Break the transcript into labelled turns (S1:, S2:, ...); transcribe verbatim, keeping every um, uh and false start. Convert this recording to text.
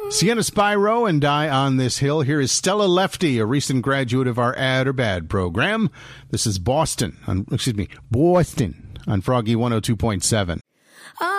S1: Sienna Spyro and Die on This Hill. Here is Stella Lefty, a recent graduate of our Ad or Bad program. This is Boston, on, excuse me, Boston on Froggy one oh two point seven.